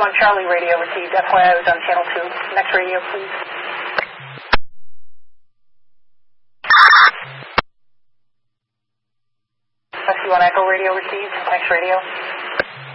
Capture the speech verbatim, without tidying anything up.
one Charlie radio received. F Y I was on channel two. Next radio, please. S C one Echo radio received. Next radio.